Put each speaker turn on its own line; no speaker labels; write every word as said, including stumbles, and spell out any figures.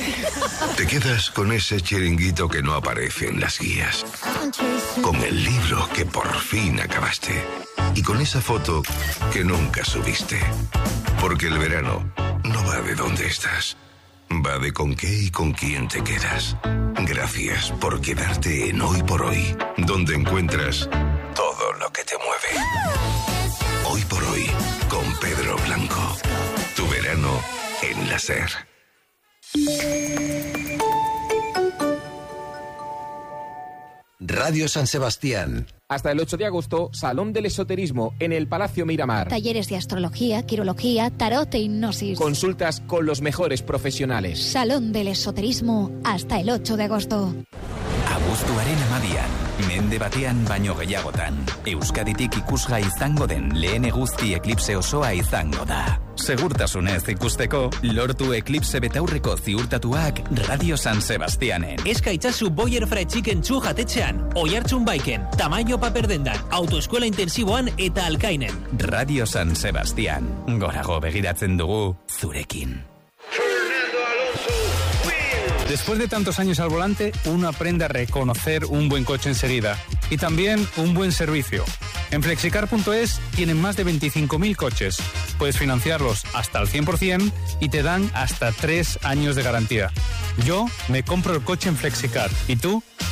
Te quedas con ese chiringuito que no aparece en las guías, con el libro que por fin acabaste y con esa foto que nunca subiste. Porque el verano no va de dónde estás, va de con qué y con quién te quedas. Gracias por quedarte en Hoy por Hoy, donde encuentras todo lo que te mueve. Hoy por Hoy, con Pedro Blanco. Tu verano en la SER.
Radio San Sebastián.
Hasta el ocho de agosto, Salón del Esoterismo en el Palacio Miramar.
Talleres de astrología, quirología, tarot e hipnosis.
Consultas con los mejores profesionales.
Salón del Esoterismo hasta el ocho de agosto.
Abuztuaren amabian, mende batean baino gehiagotan. Euskaditik ikusgai izango den lehen eguzki eklipse osoa izango da. Segurtasunez ikusteko, lortu eklipse betaurreko ziurtatuak Radio San Sebastianen.
Eskaitzazu Boyer Fried Chicken txu jatetxean, Oiartzun Baiken, Tamaino Paperdendan, Autoeskola Intensiboan eta Alkainen.
Radio San Sebastian, gorago begiratzen dugu zurekin.
Después de tantos años al volante, uno aprende a reconocer un buen coche enseguida y también un buen servicio. En Flexicar punto es tienen más de veinticinco mil coches. Puedes financiarlos hasta el cien por ciento y te dan hasta tres años de garantía. Yo me compro el coche en Flexicar. ¿Y tú?